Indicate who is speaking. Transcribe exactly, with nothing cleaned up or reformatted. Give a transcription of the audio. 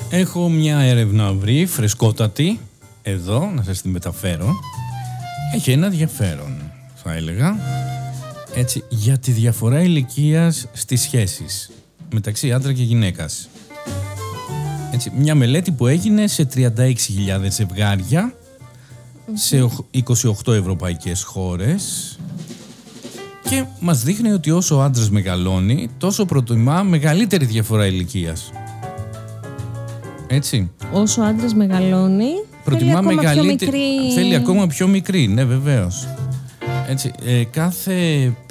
Speaker 1: Έχω μια έρευνα βρει, φρεσκότατη, εδώ, να σας την μεταφέρω. Έχει ένα ενδιαφέρον, θα έλεγα, έτσι, για τη διαφορά ηλικίας στις σχέσεις μεταξύ άντρα και γυναίκας. Έτσι, μια μελέτη που έγινε σε τριάντα έξι χιλιάδες ζευγάρια mm-hmm. σε είκοσι οκτώ ευρωπαϊκές χώρες και μας δείχνει ότι όσο ο άντρας μεγαλώνει, τόσο προτιμά μεγαλύτερη διαφορά ηλικίας. Έτσι.
Speaker 2: Όσο ο άντρας μεγαλώνει, προτιμά θέλει ακόμα μεγαλύτερη... πιο μικρή...
Speaker 1: Θέλει ακόμα πιο μικρή, ναι, βεβαίως. Έτσι, ε, κάθε